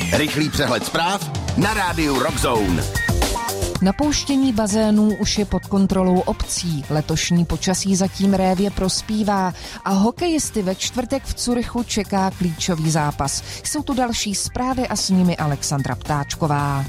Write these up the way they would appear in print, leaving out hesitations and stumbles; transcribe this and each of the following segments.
Rychlý přehled zpráv na rádiu Rockzone. Napouštění bazénů už je pod kontrolou obcí. Letošní počasí zatím révě prospívá a hokejisty ve čtvrtek v Curychu čeká klíčový zápas. Jsou tu další zprávy a s nimi Alexandra Ptáčková.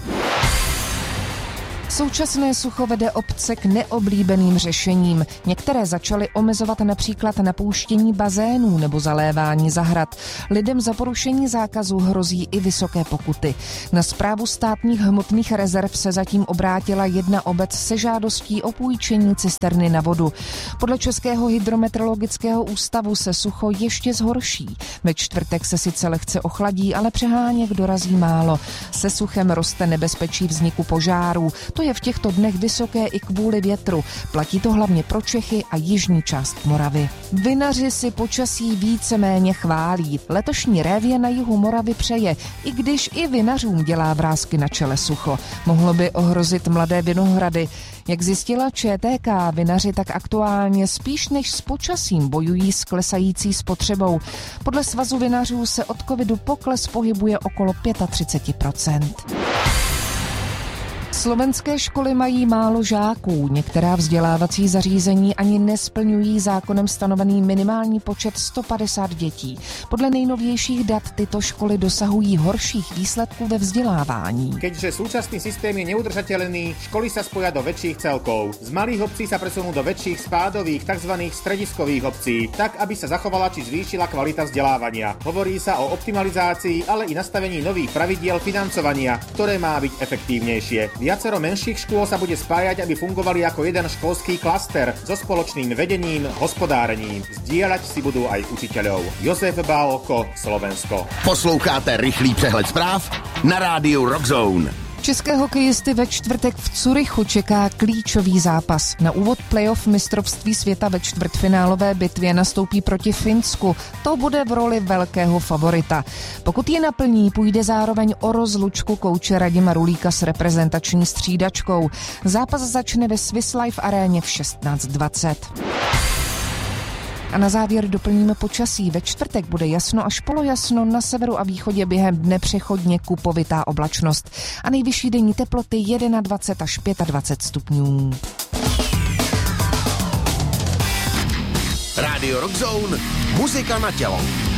Současné sucho vede obce k neoblíbeným řešením. Některé začaly omezovat například napouštění bazénů nebo zalévání zahrad. Lidem za porušení zákazu hrozí i vysoké pokuty. Na správu státních hmotných rezerv se zatím obrátila jedna obec se žádostí o půjčení cisterny na vodu. Podle Českého hydrometeorologického ústavu se sucho ještě zhorší. Ve čtvrtek se sice lehce ochladí, ale přeháněk dorazí málo. Se suchem roste nebezpečí vzniku požárů. To je v těchto dnech vysoké i kvůli větru. Platí to hlavně pro Čechy a jižní část Moravy. Vinaři si počasí víceméně chválí. Letošní révě na jihu Moravy přeje, i když i vinařům dělá vrásky na čele sucho. Mohlo by ohrozit mladé vinohrady. Jak zjistila ČTK, vinaři tak aktuálně spíš než s počasím bojují s klesající spotřebou. Podle Svazu vinařů se od covidu pokles pohybuje okolo 35%. Slovenské školy mají málo žáků. Některá vzdělávací zařízení ani nesplňují zákonem stanovený minimální počet 150 dětí. Podle nejnovějších dat tyto školy dosahují horších výsledků ve vzdelávání. Keďže súčasný systém je neudržateľný, školy sa spoja do väčších celkov. Z malých obcí sa presunú do väčších spádových, tzv. Strediskových obcí, tak aby sa zachovala či zvýšila kvalita vzdelávania. Hovorí sa o optimalizácii, ale i nastavení nových pravidiel financovania, ktoré má byť efektívnejšie. Viacero menších škôl sa bude spájať, aby fungovali ako jeden školský klaster so spoločným vedením, hospodárením. Zdieľať si budú aj učiteľov. Josef Bálko, Slovensko. Posloucháte rychlý přehled zpráv na rádiu Rockzone. České hokejisty ve čtvrtek v Curychu čeká klíčový zápas. Na úvod playoff mistrovství světa ve čtvrtfinálové bitvě nastoupí proti Finsku. To bude v roli velkého favorita. Pokud ji naplní, půjde zároveň o rozlučku kouče Radima Rulíka s reprezentační střídačkou. Zápas začne ve Swiss Life aréně v 16:20. A na závěr doplníme počasí. Ve čtvrtek bude jasno až polojasno, na severu a východě během dne přechodně kupovitá oblačnost. A nejvyšší denní teploty 21 až 25 stupňů. Rádio Rockzone, muzika na tělo.